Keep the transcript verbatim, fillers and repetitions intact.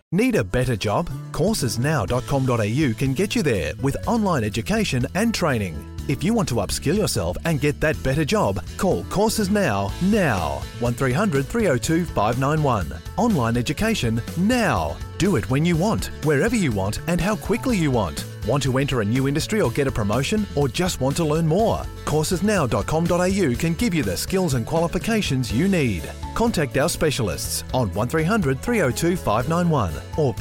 Need a better job? courses now dot com dot a u can get you there with online education and training. If you want to upskill yourself and get that better job, call Courses Now, now. one three hundred, three oh two, five nine one. Online education now. Do it when you want, wherever you want and how quickly you want. Want to enter a new industry or get a promotion, or just want to learn more? courses now dot com dot a u can give you the skills and qualifications you need. Contact our specialists on one three hundred, three oh two, five nine one or